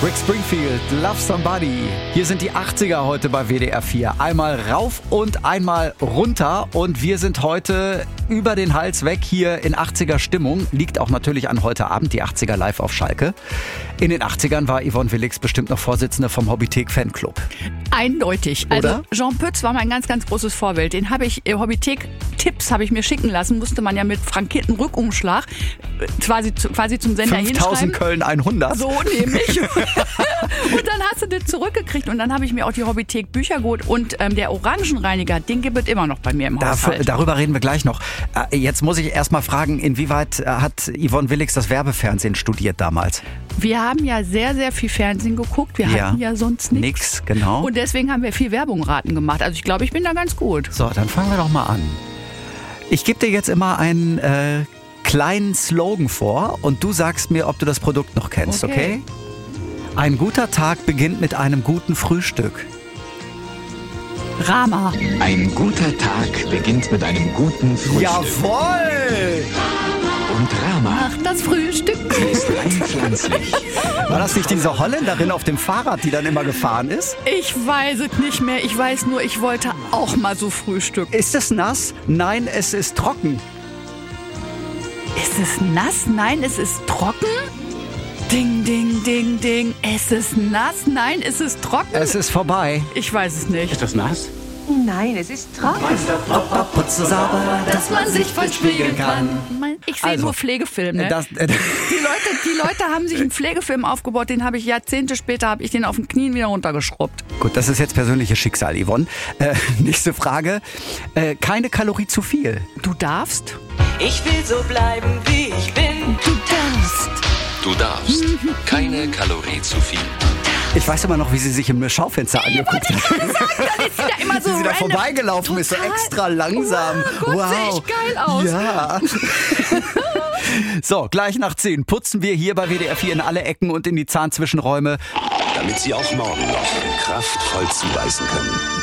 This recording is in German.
Rick Springfield, Love Somebody. Hier sind die 80er heute bei WDR 4. Einmal rauf und einmal runter. Und wir sind heute über den Hals weg hier in 80er Stimmung. Liegt auch natürlich an heute Abend, die 80er live auf Schalke. In den 80ern war Yvonne Willigs bestimmt noch Vorsitzende vom Hobbythek Fanclub. Eindeutig. Oder? Also Jean Pütz war mein ganz, ganz großes Vorbild. Den habe ich, Hobbythek-Tipps habe ich mir schicken lassen. Musste man ja mit frankiertem Rückumschlag quasi zum Sender 5000 hinschreiben. Köln 100. So nämlich. Und dann hast du das zurückgekriegt und dann habe ich mir auch die Hobbythek-Bücher geholt und der Orangenreiniger, den gibt es immer noch bei mir im Haushalt. Darüber reden wir gleich noch. Jetzt muss ich erst mal fragen, inwieweit hat Yvonne Willigs das Werbefernsehen studiert damals? Wir haben ja sehr, sehr viel Fernsehen geguckt. Wir hatten ja sonst nichts. Nix, genau. Und deswegen haben wir viel Werbung-Raten gemacht. Also ich glaube, ich bin da ganz gut. So, dann fangen wir doch mal an. Ich gebe dir jetzt immer einen kleinen Slogan vor und du sagst mir, ob du das Produkt noch kennst, okay? Ein guter Tag beginnt mit einem guten Frühstück. Rama. Ein guter Tag beginnt mit einem guten Frühstück. Jawohl! Und Rama Ach, das Frühstück. ist rein pflanzlich. War das nicht diese Holländerin auf dem Fahrrad, die dann immer gefahren ist? Ich weiß es nicht mehr. Ich weiß nur, ich wollte auch mal so frühstücken. Ist es nass? Nein, es ist trocken. Ist es nass? Nein, es ist trocken? Ding, ding, ding, ding. Es ist nass? Nein, es ist trocken? Es ist vorbei. Ich weiß es nicht. Ist das nass? Nein, es ist trocken. Putze sauber, dass man sich voll spiegeln kann. Ich sehe Also, nur Pflegefilme. Ne? Das, Die Leute haben sich einen Pflegefilm aufgebaut, den habe ich Jahrzehnte später, habe ich den auf den Knien wieder runtergeschrubbt. gut, das ist jetzt persönliches Schicksal, Yvonne. Nächste Frage. Keine Kalorie zu viel. Du darfst? Ich will so bleiben, wie ich bin. Du darfst. Du darfst. Keine Kalorie zu viel. Ich weiß immer noch, wie sie sich im Schaufenster angeguckt hat. Dann ist sie da immer so Wie sie da random. vorbeigelaufen ist, so Total. extra langsam. Wow, Gott, sehe ich geil aus. Ja. So, gleich nach 10 putzen wir hier bei WDR 4 in alle Ecken und in die Zahnzwischenräume. Damit Sie auch morgen noch kraftvoll zubeißen können.